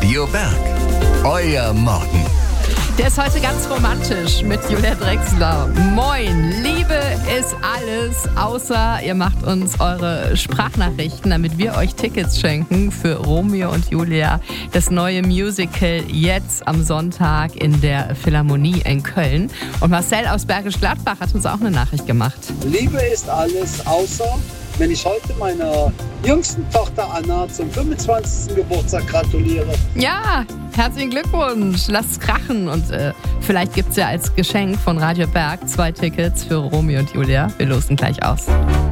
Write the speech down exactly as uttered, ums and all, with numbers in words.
Radio Berg. Euer Morgen. Der ist heute ganz romantisch mit Julia Drechsler. Moin, Liebe ist alles, außer ihr macht uns eure Sprachnachrichten, damit wir euch Tickets schenken für Romeo und Julia. Das neue Musical jetzt am Sonntag in der Philharmonie in Köln. Und Marcel aus Bergisch Gladbach hat uns auch eine Nachricht gemacht. Liebe ist alles, außer wenn ich heute meiner jüngsten Tochter Anna zum fünfundzwanzigsten Geburtstag gratuliere. Ja, herzlichen Glückwunsch. Lasst es krachen. Und äh, vielleicht gibt es ja als Geschenk von Radio Berg zwei Tickets für Romeo und Julia. Wir losen gleich aus.